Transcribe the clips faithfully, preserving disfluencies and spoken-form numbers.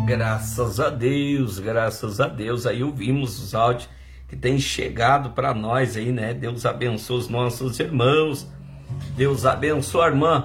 Graças a Deus, graças a Deus. Aí ouvimos os áudios que tem chegado para nós aí, né? Deus abençoe os nossos irmãos. Deus abençoe a irmã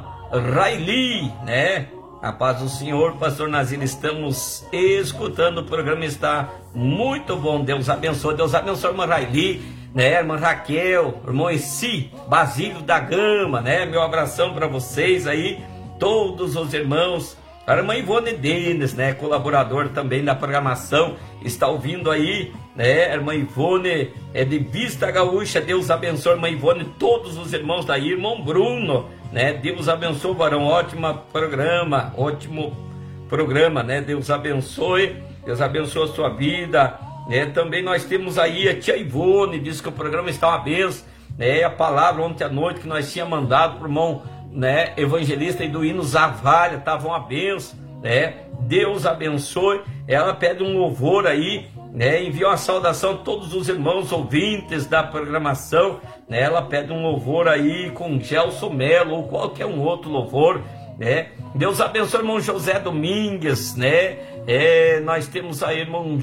Raili, né? A paz do Senhor, pastor Nazir, estamos escutando, o programa está muito bom. Deus abençoe, Deus abençoe a irmã Raili, né? Irmã Raquel, irmão Essi, Basílio da Gama, né? Meu abração para vocês aí, todos os irmãos. A irmã Ivone Denis, né, colaborador também da programação, está ouvindo aí, né, a irmã Ivone é de Vista Gaúcha. Deus abençoe a irmã Ivone, todos os irmãos daí, irmão Bruno, né, Deus abençoe, varão, ótimo programa, ótimo programa, né, Deus abençoe, Deus abençoe a sua vida, né, também nós temos aí a tia Ivone, diz que o programa está uma benção, né, a palavra ontem à noite que nós tínhamos mandado para o irmão, né, evangelista e do hino Zavalha, estava uma benção, né, Deus abençoe. Ela pede um louvor aí, né, envia uma saudação a todos os irmãos ouvintes da programação, né, ela pede um louvor aí com Gelson Melo ou qualquer um outro louvor, né, Deus abençoe o irmão José Domingues, né, é, nós temos aí irmão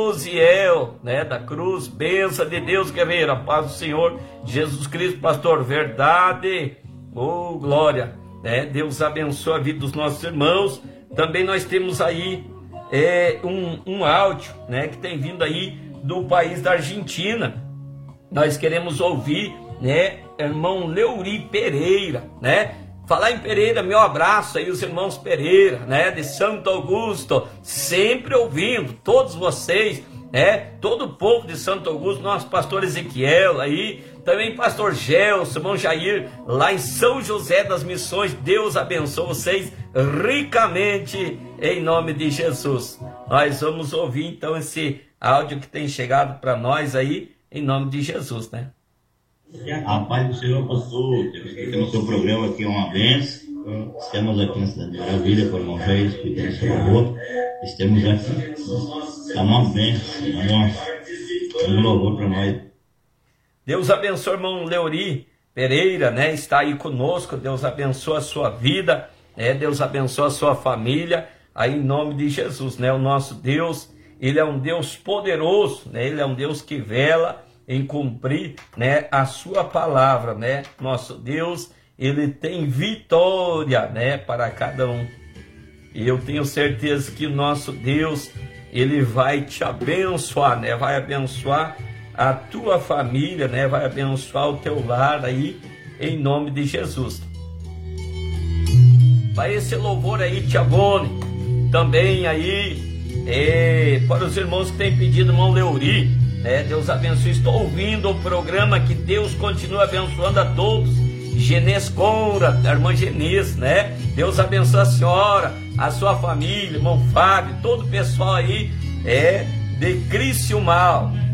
Josiel, né, da Cruz, benção de Deus, guerreiro, a paz do Senhor Jesus Cristo, pastor, verdade. Oh, glória, né? Deus abençoe a vida dos nossos irmãos. Também nós temos aí é, um, um áudio, né, que tem vindo aí do país da Argentina. Nós queremos ouvir, né, irmão Leuri Pereira, né? Falar em Pereira, meu abraço aí, os irmãos Pereira, né, de Santo Augusto, sempre ouvindo, todos vocês, né, todo o povo de Santo Augusto, nosso pastor Ezequiel aí, também pastor Gelson, irmão Jair, lá em São José das Missões. Deus abençoe vocês ricamente, em nome de Jesus. Nós vamos ouvir então esse áudio que tem chegado para nós aí, em nome de Jesus, né? A paz do Senhor, pastor. Temos seu programa aqui, uma benção. Estamos aqui na cidade de Maravilha, com o irmão Jair, que tem seu favor. Estamos aqui. Está uma benção. Um louvor para nós. Deus abençoe o irmão Leuri Pereira, né? Está aí conosco. Deus abençoe a sua vida, né? Deus abençoe a sua família, aí em nome de Jesus, né? O nosso Deus, Ele é um Deus poderoso, né? Ele é um Deus que vela em cumprir, né, a sua palavra, né? Nosso Deus, Ele tem vitória, né, para cada um. E eu tenho certeza que o nosso Deus, Ele vai te abençoar, né? Vai abençoar a tua família, né? Vai abençoar o teu lar aí, em nome de Jesus. Vai esse louvor aí, tia Boni, também aí, é, para os irmãos que têm pedido, irmão Leuri, né? Deus abençoe, estou ouvindo o programa, que Deus continue abençoando a todos. Genês Conra, a irmã Genês, né? Deus abençoe a senhora, a sua família, irmão Fábio, todo o pessoal aí, é, de Criciúmal.